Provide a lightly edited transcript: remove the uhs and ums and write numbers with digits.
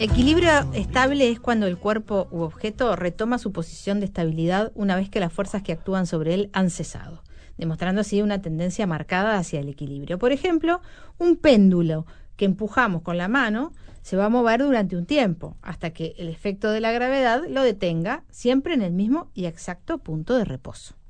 Equilibrio estable es cuando el cuerpo u objeto retoma su posición de estabilidad una vez que las fuerzas que actúan sobre él han cesado, demostrando así una tendencia marcada hacia el equilibrio. Por ejemplo, un péndulo que empujamos con la mano se va a mover durante un tiempo, hasta que el efecto de la gravedad lo detenga, siempre en el mismo y exacto punto de reposo.